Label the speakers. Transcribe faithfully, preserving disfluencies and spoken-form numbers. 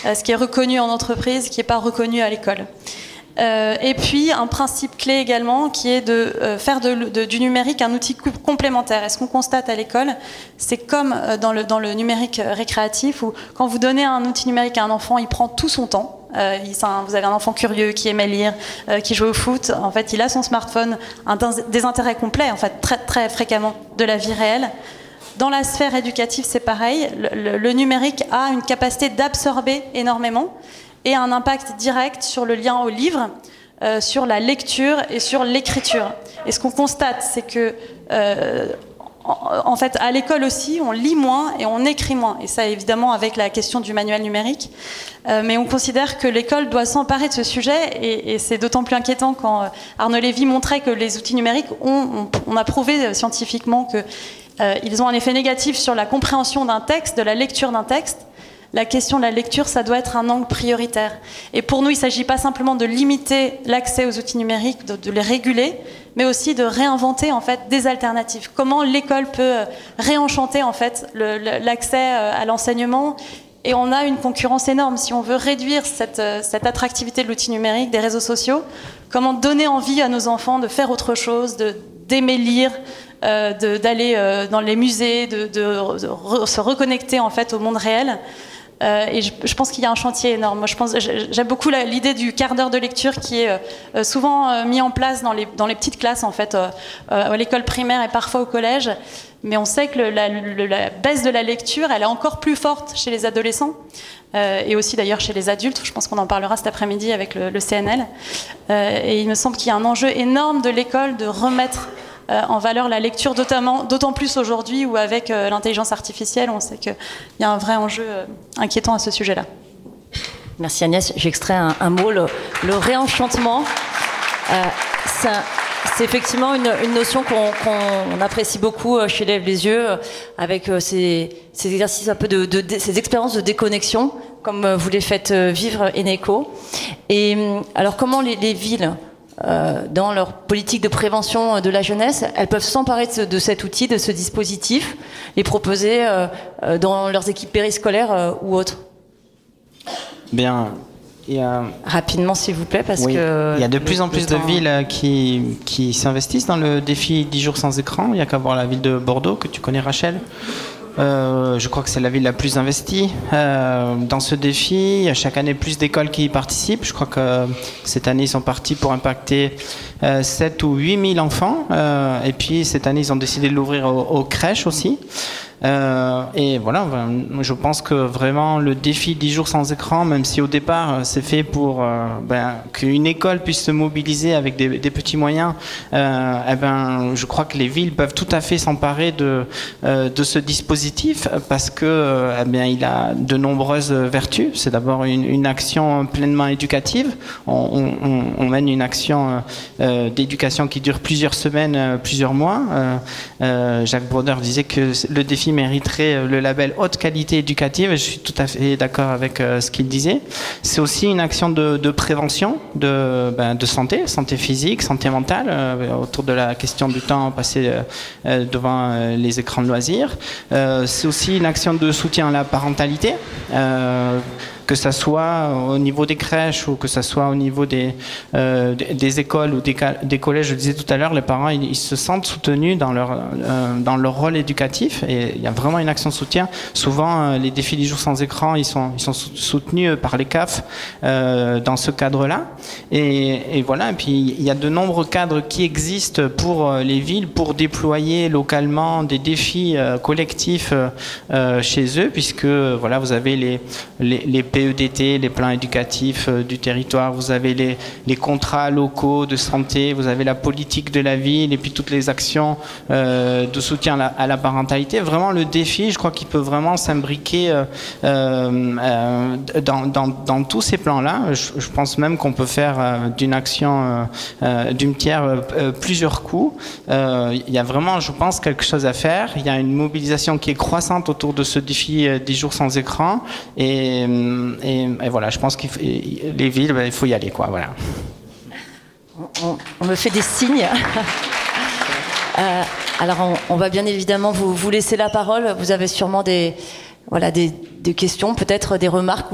Speaker 1: euh, ce qui est reconnu en entreprise, qui n'est pas reconnu à l'école. Euh, et puis un principe clé également qui est de euh, faire de, de, du numérique un outil complémentaire. Et ce qu'on constate à l'école, c'est comme euh, dans, le, dans le numérique récréatif, où quand vous donnez un outil numérique à un enfant, il prend tout son temps. Euh, il, un, vous avez un enfant curieux qui aime lire, euh, qui joue au foot. En fait, il a son smartphone, un désintérêt complet, en fait, très, très fréquemment de la vie réelle. Dans la sphère éducative, c'est pareil. Le, le, le numérique a une capacité d'absorber énormément et un impact direct sur le lien au livre, euh, sur la lecture et sur l'écriture. Et ce qu'on constate, c'est que, euh, en, en fait, à l'école aussi, on lit moins et on écrit moins. Et ça, évidemment, avec la question du manuel numérique. Euh, mais on considère que l'école doit s'emparer de ce sujet, et, et c'est d'autant plus inquiétant quand euh, Arnaud Lévy montrait que les outils numériques, ont, on, on a prouvé scientifiquement que euh, ils ont un effet négatif sur la compréhension d'un texte, de la lecture d'un texte. La question de la lecture, ça doit être un angle prioritaire. Et pour nous, il ne s'agit pas simplement de limiter l'accès aux outils numériques, de, de les réguler, mais aussi de réinventer en fait des alternatives. Comment l'école peut réenchanter en fait le, l'accès à l'enseignement. Et on a une concurrence énorme. Si on veut réduire cette, cette attractivité de l'outil numérique, des réseaux sociaux, comment donner envie à nos enfants de faire autre chose, de, d'aimer lire, euh, de, d'aller euh, dans les musées, de, de, de re, se reconnecter en fait au monde réel. Euh, et je, je pense qu'il y a un chantier énorme. Moi, je pense, j'aime beaucoup la, l'idée du quart d'heure de lecture qui est euh, souvent euh, mis en place dans les, dans les petites classes, en fait, euh, euh, à l'école primaire et parfois au collège. Mais on sait que le, la, le, la baisse de la lecture, elle est encore plus forte chez les adolescents euh, et aussi d'ailleurs chez les adultes. Je pense qu'on en parlera cet après-midi avec le, le C N L. Euh, et il me semble qu'il y a un enjeu énorme de l'école de remettre Euh, en valeur la lecture, d'autant plus aujourd'hui où avec euh, l'intelligence artificielle, on sait qu'il y a un vrai enjeu euh, inquiétant à ce sujet-là.
Speaker 2: Merci Agnès. J'ai extrait un, un mot, le, le réenchantement. Euh, ça, c'est effectivement une, une notion qu'on, qu'on apprécie beaucoup chez Lève les yeux, avec euh, ces, ces exercices un peu de, de, de ces expériences de déconnexion, comme vous les faites vivre Eneco. Et alors, comment les, les villes Euh, dans leur politique de prévention de la jeunesse, elles peuvent s'emparer de, ce, de cet outil, de ce dispositif, les proposer euh, euh, dans leurs équipes périscolaires euh, ou autres.
Speaker 3: Bien, il y a...
Speaker 2: Rapidement, s'il vous plaît, parce
Speaker 3: oui,
Speaker 2: que...
Speaker 3: il y a de plus en plus de villes qui, qui s'investissent dans le défi dix jours sans écran. Il n'y a qu'à voir la ville de Bordeaux, que tu connais, Rachel. Euh, je crois que c'est la ville la plus investie euh, dans ce défi. Il y a chaque année plus d'écoles qui y participent. Je crois que cette année, ils sont partis pour impacter euh, sept ou huit mille enfants. Euh, et puis, cette année, ils ont décidé de l'ouvrir aux, aux crèches aussi. Euh, et voilà, je pense que vraiment le défi dix jours sans écran, même si au départ c'est fait pour euh, ben, qu'une école puisse se mobiliser avec des, des petits moyens, euh, eh ben, je crois que les villes peuvent tout à fait s'emparer de, euh, de ce dispositif parce que euh, eh bien, il a de nombreuses vertus. C'est d'abord une, une action pleinement éducative. On, on, on mène une action euh, d'éducation qui dure plusieurs semaines, euh, plusieurs mois. Euh, euh, Jacques Brodeur disait que le défi mériterait le label haute qualité éducative, et je suis tout à fait d'accord avec euh, ce qu'il disait. C'est aussi une action de, de prévention, de, ben, de santé, santé physique, santé mentale, euh, autour de la question du temps passé euh, devant euh, les écrans de loisirs. Euh, c'est aussi une action de soutien à la parentalité, euh, que ça soit au niveau des crèches ou que ça soit au niveau des, euh, des écoles ou des, des collèges. Je disais tout à l'heure, les parents, ils, ils se sentent soutenus dans leur, euh, dans leur rôle éducatif, et il y a vraiment une action de soutien. Souvent, euh, les défis dix jours sans écran, ils sont, ils sont soutenus par les C A F euh, dans ce cadre-là. Et, et voilà, et puis il y a de nombreux cadres qui existent pour euh, les villes, pour déployer localement des défis euh, collectifs euh, chez eux, puisque voilà, vous avez les, les, les P E D T, les plans éducatifs euh, du territoire, vous avez les, les contrats locaux de santé, vous avez la politique de la ville, et puis toutes les actions euh, de soutien à la, à la parentalité. Vraiment, le défi, je crois qu'il peut vraiment s'imbriquer euh, euh, dans, dans, dans tous ces plans-là. Je, je pense même qu'on peut faire euh, d'une action, euh, d'une pierre, euh, plusieurs coups. Euh, il y a vraiment, je pense, quelque chose à faire. Il y a une mobilisation qui est croissante autour de ce défi euh, dix jours sans écran, et Et, et voilà, je pense que les villes, ben, il faut y aller, quoi. Voilà.
Speaker 2: On, on me fait des signes. euh, alors, on, on va bien évidemment vous, vous laisser la parole. Vous avez sûrement des, voilà, des, des questions, peut-être des remarques.